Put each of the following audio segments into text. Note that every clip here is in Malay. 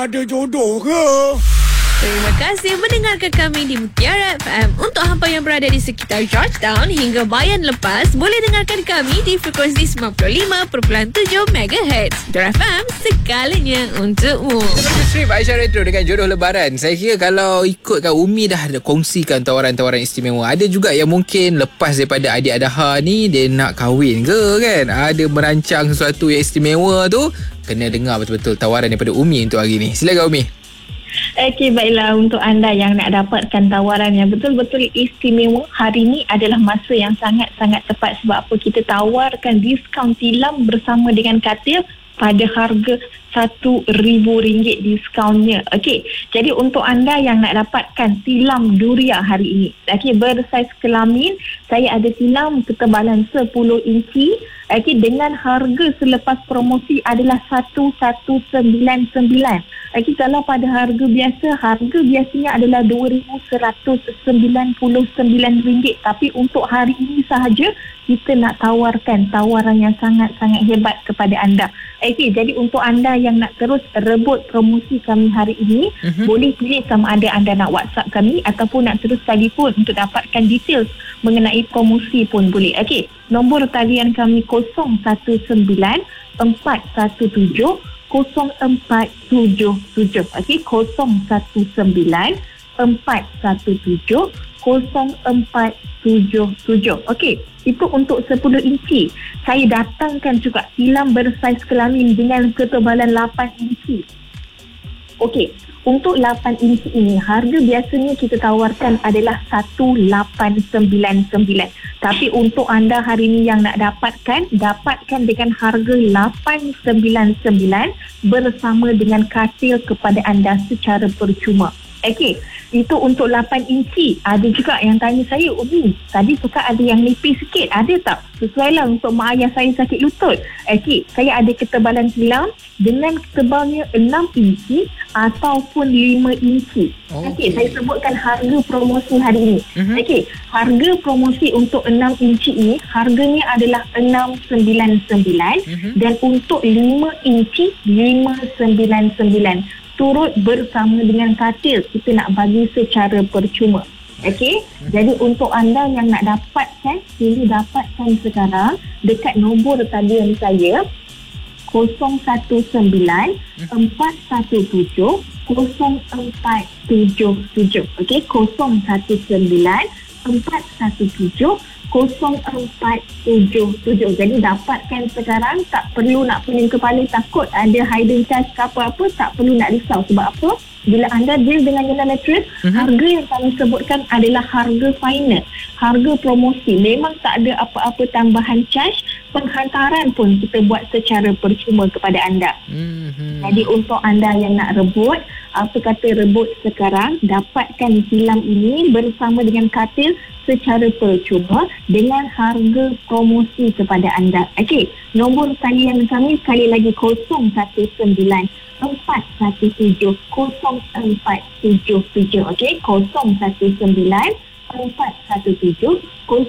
ada jodoh ke? Terima kasih mendengarkan kami di Mutiara FM. Untuk hampa yang berada di sekitar Georgetown hingga Bayan Lepas, boleh dengarkan kami di frekuensi 95.7 MHz. Mutiara FM, segalanya untukmu. Strip Aisyah Retro dengan jodoh lebaran. Saya kira kalau ikutkan Umi dah ada kongsikan tawaran-tawaran istimewa. Ada juga yang mungkin lepas daripada adik Adaha ni, dia nak kahwin ke kan? Ada merancang sesuatu yang istimewa tu. Kena dengar betul-betul tawaran daripada Umi untuk hari ni. Silakan Umi. Okey, baiklah, untuk anda yang nak dapatkan tawaran yang betul-betul istimewa, hari ini adalah masa yang sangat-sangat tepat. Sebab apa? Kita tawarkan diskaun tilam bersama dengan katil pada harga RM1,000 diskaunnya. Okey, jadi untuk anda yang nak dapatkan tilam Duria hari ini, okey, bersaiz kelamin, saya ada tilam ketebalan 10 inci. Okey, dengan harga selepas promosi adalah RM1,199. Okey, kalau pada harga biasanya adalah RM2,199. Tapi untuk hari ini sahaja kita nak tawarkan tawaran yang sangat-sangat hebat kepada anda. Okey, jadi untuk anda yang nak terus rebut promosi kami hari ini, boleh pilih sama ada anda nak WhatsApp kami ataupun nak terus telefon untuk dapatkan details mengenai promosi pun boleh. Okey, nombor talian kami 019 417 0477. Okey, 019 417 0477. Okey, itu untuk 10 inci. Saya datangkan juga tilam bersaiz kelamin dengan ketebalan 8 inci. Okey, untuk 8 inci ini harga biasanya kita tawarkan adalah 1899. Tapi untuk anda hari ini yang nak dapatkan dengan harga 899 bersama dengan katil kepada anda secara percuma. Okey, itu untuk 8 inci. Ada juga yang tanya saya, Umi, tadi suka ada yang nipis sikit, ada tak? Sesuai lah untuk mak ayah saya sakit lutut. Okey, saya ada ketebalan tilam dengan tebalnya 6 inci ataupun 5 inci. Okey, saya sebutkan harga promosi hari ini. Okey, harga promosi untuk 6 inci ini harganya adalah 699 dan untuk 5 inci 599. Turut bersama dengan katil kita nak bagi secara percuma. Okey, jadi untuk anda yang nak dapatkan, sila dapatkan sekarang dekat nombor talian saya 019 417 0477. Okey, 019 417 0477. Jadi dapatkan sekarang, tak perlu nak pening kepala takut ada hidden charge ke apa-apa, tak perlu nak risau. Sebab apa? Bila anda deal dengan Yona Mattress, harga yang kami sebutkan adalah harga final, harga promosi. Memang tak ada apa-apa tambahan charge. Penghantaran pun kita buat secara percuma kepada anda. Jadi untuk anda yang nak rebut, apa kata rebut sekarang, dapatkan tilam ini bersama dengan katil secara percuma dengan harga promosi kepada anda. Okey, nombor talian kami sekali lagi 019 417 0477. Okey, 019 417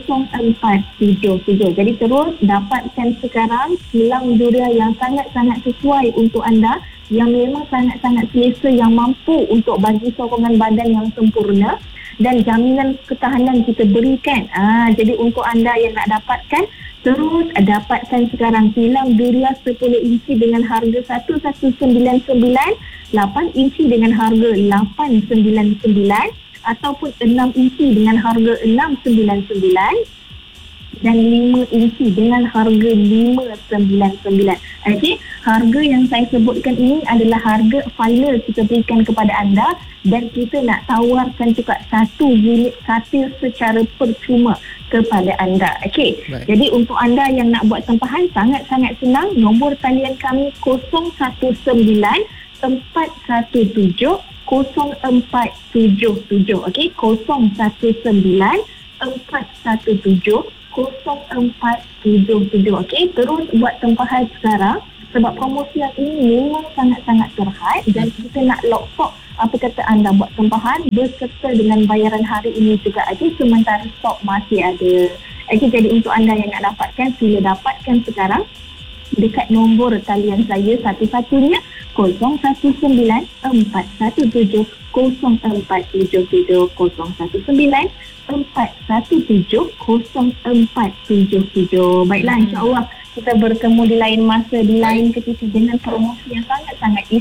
0477. Jadi terus dapatkan sekarang tilam Duria yang sangat-sangat sesuai untuk anda, yang memang sangat-sangat selesa, yang mampu untuk bagi sokongan badan yang sempurna dan jaminan ketahanan kita berikan. Jadi untuk anda yang nak dapatkan, terus dapatkan sekarang tilam Duria 10 inci dengan harga 1199, 8 inci dengan harga 899 ataupun 6 inci dengan harga 699 dan 5 inci dengan harga 599. Okey, harga yang saya sebutkan ini adalah harga final kita berikan kepada anda, dan kita nak tawarkan juga 1 unit katil secara percuma kepada anda. Okey, jadi untuk anda yang nak buat tempahan sangat-sangat senang. Nombor talian kami 019 417 0477. Okey, 019 417 0477. Okey, terus buat tempahan sekarang sebab promosi yang ini memang sangat-sangat terhad, dan kita nak lock stock apa kata anda buat tempahan berserta dengan bayaran hari ini juga. Okey, sementara stok masih ada. Okey, jadi untuk anda yang nak dapatkan, sila dapatkan sekarang dekat nombor talian saya satu-satunya 019-417-0477 019-417-0477. Baiklah, insyaAllah kita bertemu di lain masa, di lain ketika dengan promosi yang sangat-sangat